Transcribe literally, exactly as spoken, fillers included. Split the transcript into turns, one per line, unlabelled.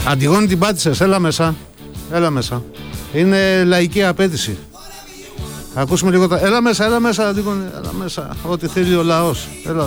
Αντιγόνη, την πάτησες, έλα μέσα. Έλα μέσα. Είναι λαϊκή απέτηση. Ακούσουμε λίγο τα... Έλα μέσα, έλα μέσα, Αντιγόνη, έλα μέσα. Ό,τι θέλει ο λαός. Έλα.